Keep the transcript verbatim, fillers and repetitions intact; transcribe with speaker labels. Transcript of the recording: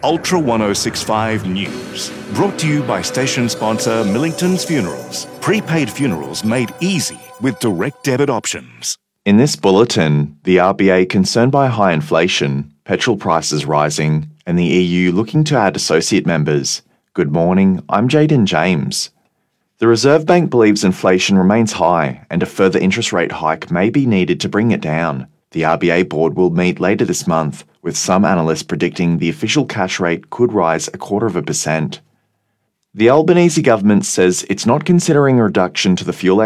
Speaker 1: Ultra ten sixty-five News. Brought to you by station sponsor Millington's Funerals. Prepaid funerals made easy with direct debit options.
Speaker 2: In this bulletin, the R B A concerned by high inflation, petrol prices rising, and the E U looking to add associate members. Good morning, I'm Jaden James. The Reserve Bank believes inflation remains high and a further interest rate hike may be needed to bring it down. The R B A board will meet later this month, with some analysts predicting the official cash rate could rise a quarter of a percent. The Albanese government says it's not considering a reduction to the fuel